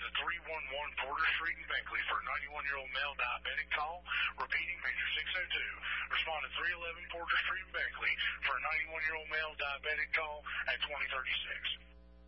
to 311 Porter Street in Beckley for a 91-year-old male diabetic call. Repeating, major 602. Respond to 311 Porter Street in Beckley for a 91-year-old male diabetic call at 2036.